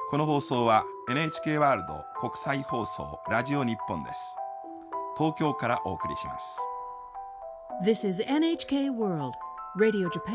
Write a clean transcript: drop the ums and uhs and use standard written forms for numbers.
この放送は NHK ワールド国際放送ラジオ日本です。東京からお送りします。 This is NHK World Radio Japan